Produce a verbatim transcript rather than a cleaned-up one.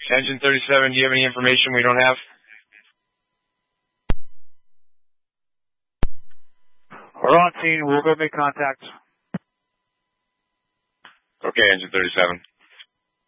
Engine thirty-seven, do you have any information we don't have? We're on scene. We'll go make contact. Okay, Engine thirty-seven.